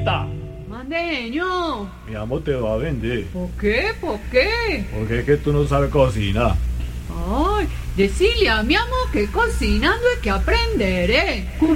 Rosita, Mandeño. mi amo te va a vender. ¿Por qué? ¿Por qué? Porque es que tú no sabes cocinar. Ay, decile a mi amo que cocinando hay que aprender, ¿eh?